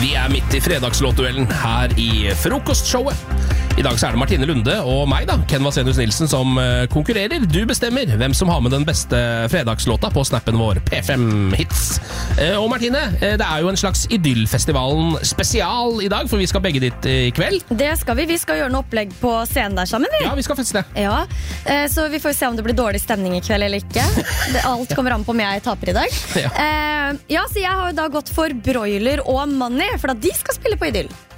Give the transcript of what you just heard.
Vi midt i fredagslåtduellen her i frokostshowet. I dag så det Martine Lunde og meg da, Ken Vasenius Nilsen, som konkurrerer. Du bestemmer hvem som har med den beste fredagslåta på snappen vår, P5 Hits. Og Martine, det jo en slags Idyllfestivalen spesial i dag, for vi skal begge dit i kveld. Det skal vi. Vi skal gjøre noe opplegg på scenen der sammen, vi. Ja, vi skal feste. Ja, så vi får se om det blir dårlig stemning i kveld eller ikke. Alt kommer an på om jeg taper i dag. Ja. Så jeg har jo da gått for Broiler og Money, for at de skal spille på Idyll.